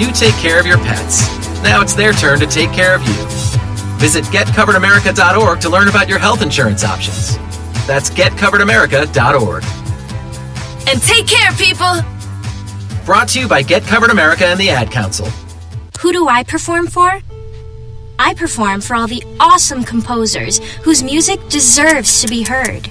You take care of your pets. Now it's their turn to take care of you. Visit getcoveredamerica.org to learn about your health insurance options. That's getcoveredamerica.org. And take care, people! Brought to you by Get Covered America and the Ad Council. Who do I perform for? I perform for all the awesome composers whose music deserves to be heard.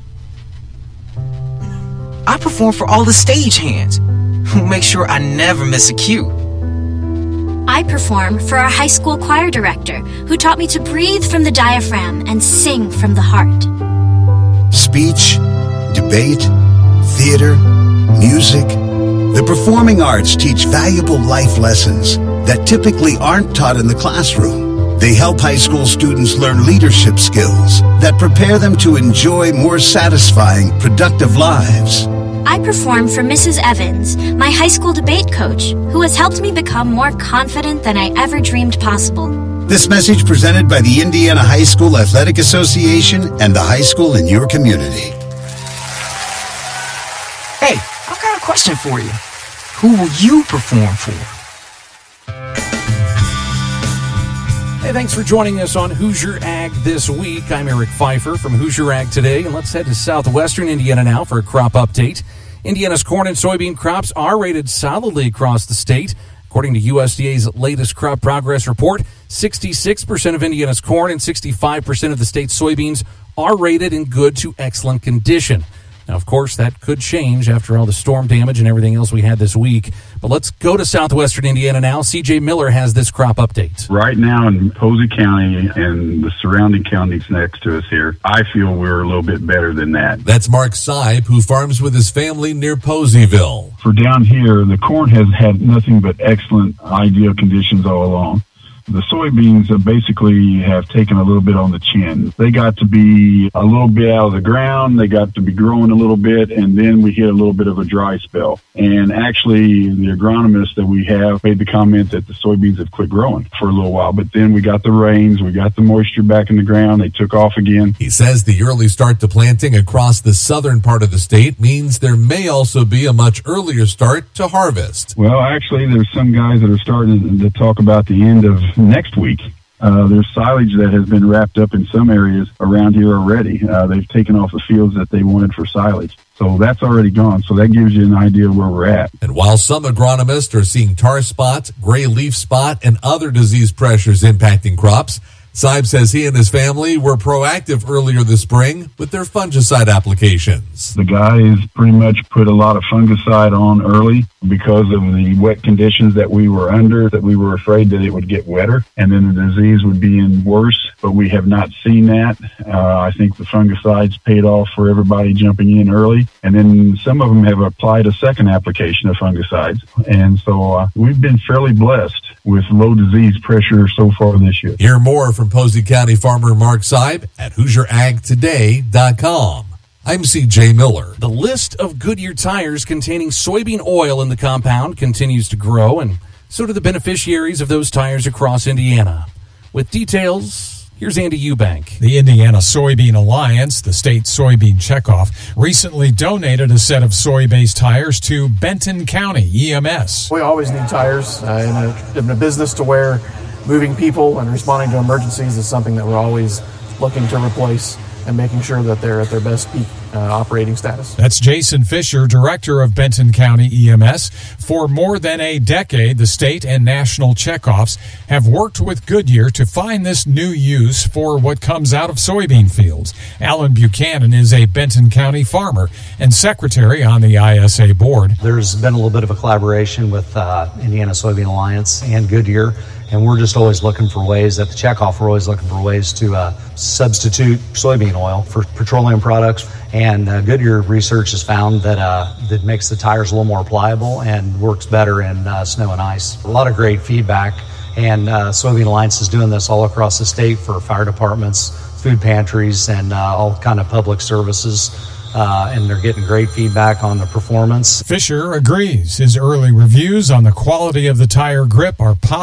I perform for all the stagehands who make sure I never miss a cue. I perform for our high school choir director who taught me to breathe from the diaphragm and sing from the heart. Speech, debate, theater, music. The performing arts teach valuable life lessons that typically aren't taught in the classroom. They help high school students learn leadership skills that prepare them to enjoy more satisfying, productive lives. I perform for Mrs. Evans, my high school debate coach, who has helped me become more confident than I ever dreamed possible. This message presented by the Indiana High School Athletic Association and the high school in your community. Hey, I've got a question for you. Who will you perform for? Hey, thanks for joining us on Hoosier Ag This Week. I'm Eric Pfeiffer from Hoosier Ag Today, and let's head to southwestern Indiana now for a crop update. Indiana's corn and soybean crops are rated solidly across the state. According to USDA's latest crop progress report, 66% of Indiana's corn and 65% of the state's soybeans are rated in good to excellent condition. Now, of course, that could change after all the storm damage and everything else we had this week. But let's go to southwestern Indiana now. CJ Miller has this crop update. Right now in Posey County and the surrounding counties next to us here, I feel we're a little bit better than that. That's Mark Seib, who farms with his family near Poseyville. For down here, the corn has had nothing but excellent, ideal conditions all along. The soybeans basically have taken a little bit on the chin. They got to be a little bit out of the ground. They got to be growing a little bit, and then we hit a little bit of a dry spell. And actually, the agronomist that we have made the comment that the soybeans have quit growing for a little while. But then we got the rains, we got the moisture back in the ground. They took off again. He says the early start to planting across the southern part of the state means there may also be a much earlier start to harvest. Well, actually, there's some guys that are starting to talk about the end of next week. There's silage that has been wrapped up in some areas around here already. They've taken off the fields that they wanted for silage. So that's already gone. So that gives you an idea where we're at. And while some agronomists are seeing tar spot, gray leaf spot, and other disease pressures impacting crops, Seib says he and his family were proactive earlier this spring with their fungicide applications. The guys pretty much put a lot of fungicide on early because of the wet conditions that we were under, that we were afraid that it would get wetter and then the disease would be worse, but we have not seen that. I think the fungicides paid off for everybody jumping in early, and then some of them have applied a second application of fungicides. And so we've been fairly blessed with low disease pressure so far this year. Hear more from Posey County farmer Mark Seib at HoosierAgToday.com. I'm CJ Miller. The list of Goodyear tires containing soybean oil in the compound continues to grow, and so do the beneficiaries of those tires across Indiana. With details, here's Andy Eubank. The Indiana Soybean Alliance, the state soybean checkoff, recently donated a set of soy-based tires to Benton County EMS. We always need tires in a business to where moving people and responding to emergencies is something that we're always looking to replace and making sure that they're at their best peak operating status. That's Jason Fisher, director of Benton County EMS. For more than a decade, the state and national checkoffs have worked with Goodyear to find this new use for what comes out of soybean fields. Alan Buchanan is a Benton County farmer and secretary on the ISA board. There's been a little bit of a collaboration with Indiana Soybean Alliance and Goodyear, and we're just always looking for ways, at the checkoff, we're always looking for ways to substitute soybean oil for petroleum products. And Goodyear research has found that that makes the tires a little more pliable and works better in snow and ice. A lot of great feedback, and Soybean Alliance is doing this all across the state for fire departments, food pantries, and all kind of public services. And they're getting great feedback on the performance. Fisher agrees. His early reviews on the quality of the tire grip are positive.